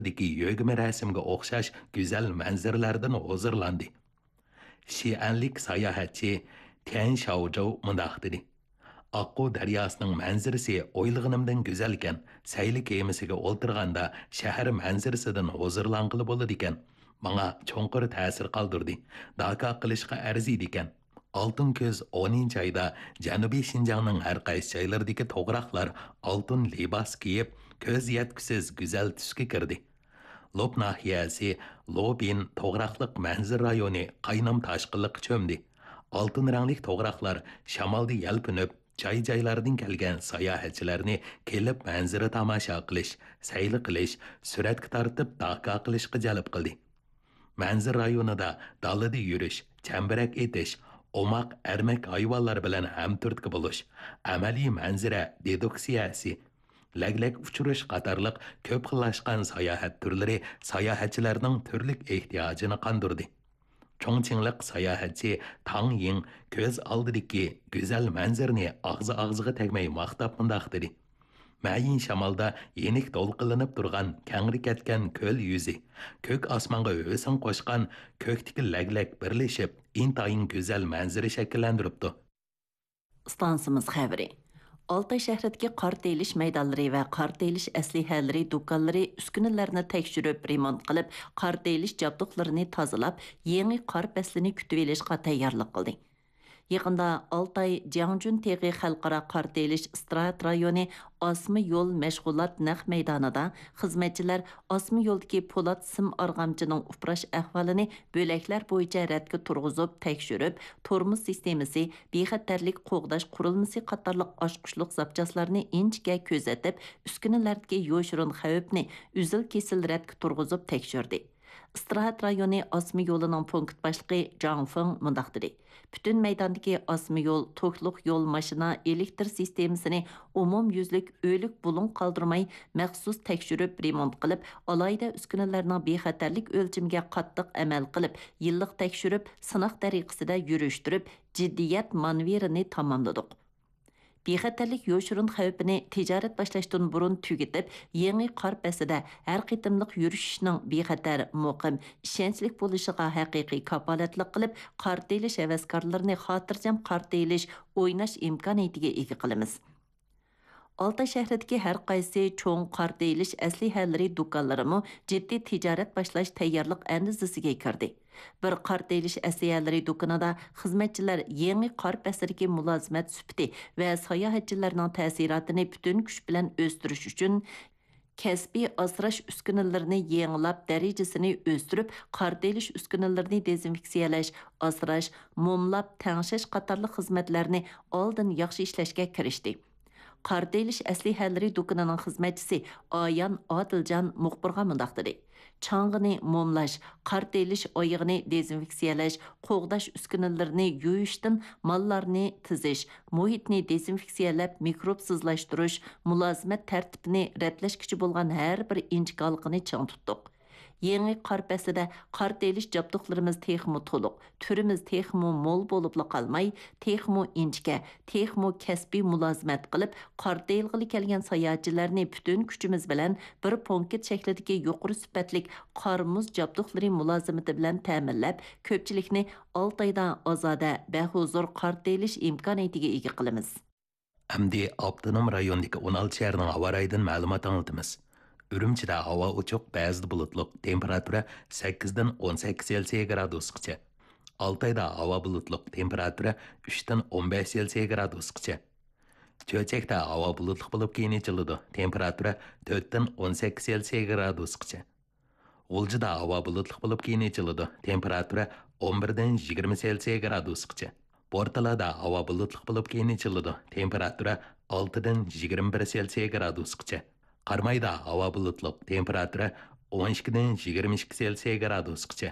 deki yögümü rəsimgə oxşaş güzel mənzərlərdən huzurlandı. Şiənlik sayahatçı Tian Xiaozhou mundaq dedi. Аққу дариясының мәнзірісі ойлығынымдан güzelken, сәйлі кемісіге олтырғанда шәһәр мәнзірісіден huzurlanғылы болады екен. Маңа чоңқыр тәсір қалдырды. Дака қылышқа әрзиді екен. Алтын көз 10 айда Janubiy Şinjanның әр қайсы жайлардагы тоғырақлар алтын либас киіп, көз yetkisiz güzel түске кірді. Lob nahiyasi Lobin toğraqlıq mənzir rayonu qaynam taşqınlıq çömdi. Altın rənglik toğraqlar şamalda yelpinib, joy-joylardan kelgan sayohatchilarni kelib manzara tomosha qilish, sayli qilish, suratga tortib daqa qilishga jalb qildi. Manzir rayonida dalada yurish, chambarak etish, omaq armak hayvonlar bilan hamturtki bo'lish, amaliy manzara deduksiyasi, laglag uchirish qatorliq ko'p xillashgan sayohat turlari sayohatchilarning turli ehtiyojini qondirdi. Chongqinglik sayohatchi Tang Ying ko'z oldidagi go'zal manzarani og'zi-og'ziga tegmay maqtab mundaq dedi. Mayin shamolda yenik to'lqinlanib turgan, kangri ketgan ko'l yuzi, ko'k osmonga o'sin qo'shgan ko'kdagi laglag birlashib, intayin go'zal manzara shakllantiribdi. Stansimiz xəbəri. Altay şəhərdəki qar teyiliş meydanları və qar teyiliş əslihələri dükanları üskünələrini təkşürüb, remont qılıb, qar teyiliş jabduqlarını tazalab, yeni qar fəslini kütüb elişqə tayyorluq qıldı. Yaqında Altay Jiangjun Teği Xalqara qar teyilish istirohat rayoni Osmi yo'l məşğulat naq meydanida xizmatchilar Osmi yo'ldagi Polat sim arg'amchining uprash ahvolini bo'laklar bo'yicha radga turg'izib, tekshirib, tormoz sistemasi, bexatarlik qo'g'dash qurilmasi qatorliq oshqushliq zapchaslarni inchga ko'zatib, uskunalardagi yo'shirin xavfni uzil kesil radga turg'izib tekshirdi. İstirahat rayonu Osmi yoluның punkt başlığı Zhang Feng mundaq dedi. Bütün meydandaki Osmi yol, tokluk yol maşına elektr sistemini umum yüzlük ölük bulun kaldırmay məxsus tekşürüp remont qılıb, alayda üskünelerinin bexatarlik ölçümge qattiq əməl qılıb, yıllık tekşürüp, sınaq tariqasida yürüştürüp, ciddiyet manverini tamamladık. Bexatarlik yo'shirin xavfini tijorat boshlashdan burun tugatib, yangi qor pasida har qitimliq yurishning bexatar, muqim, ishonchli bo'lishiga haqiqiy kafolatlik qilib, qor teyilish havaskorlarini xotirjam qor teyilish o'ynash imkoniyatiga ega qilamiz. Altay şəhərdəki hər qaysı çoğun qar teyilish əslihələri dükanlarımı ciddi ticaret başlaş tayyorluq əndizisiga kirdi. Bir qar teyilish əslihələri dükanında xizmətçilər yeni qar fəslidəki mülazimat sübti və sayohatchilarning ta'siratini bütün kuch bilan o'stirish uchun kasbiy asrash uskunalarini yangilab darajasini o'stirib, qar teyilish uskunalarini dezinfeksiyalash, asrash, mumlab, tangshash qatorli xizmatlarni oldin yaxshi ishlashga kirishdi. Qar teyilish əslihələri dükanının xizmətçisi Ayan Adilcan muxbirga mundaq dedi. Çangını mumlash, qar teyilish oyig'ini dezinfeksiyalash, qo'g'dash uskunalarini yuyishdan mallarni tizish, muhitni dezinfeksiyalab mikrobsizlashtirish, mulozimat tartibini radlashkichi bo'lgan har bir inchqalqini chang tutdik. Yeni qar paslida qar teyilish jabduqlarimiz texmo to'liq, turimiz texmo mo'l bo'libla qolmay, texmo inchga, texmo kasbiy mulozimat qilib, qar teyilg'ili kelgan sayohatchilarni butun kuchimiz bilan bir ponket shaklidagi yuqori sifatlik qarmuz jabduqlari mulozimati bilan ta'minlab, ko'pchilikni Altayda ozoda, bahuzur qar teyilish imkoniyatiga ega qilamiz. Amdi Abdunum rayonidagi 16 shaharning havo rayidan ma'lumot anlatamiz. Ürümçide hava uçuq, ba'zida bulutluq, temperatura 8-dan 18 Selsiya gradusgacha. Altayda hava bulutluq, temperatura 3-dan 15 Selsiya gradusgacha. Cho'chakda hava bulutluq bo'lib keyin ichiladi, temperatura 4-dan 18 Selsiya gradusgacha. G'uljida hava bulutluq bo'lib keyin ichiladi, temperatura 11-dan 20 Selsiya gradusgacha. Portalada hava bulutluq bo'lib keyin ichiladi, temperatura 6-dan 21 Selsiya gradusgacha. Qarmayda hava bulutluq, temperatura 12-dan 22 Selsiya gradusgacha.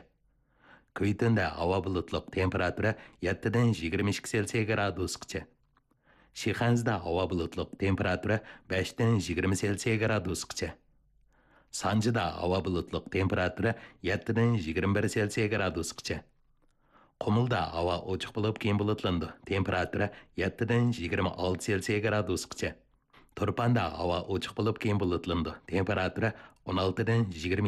Kuytunda hava bulutluq, temperatura 7-dan 22 Selsiya gradusgacha. Shixanzda hava bulutluq, temperatura 5-dan 20 Selsiya gradusgacha. Sanjida hava bulutluq, temperatura 7-dan 21 Selsiya gradusgacha. Qumulda hava ochiq bo'lib keyin bulutlandi, temperatura 7-dan 26 Selsiya gradusgacha. Turpanda havo ochiq bo'lib keyin bulutlandi. Temperatura 16 dan 20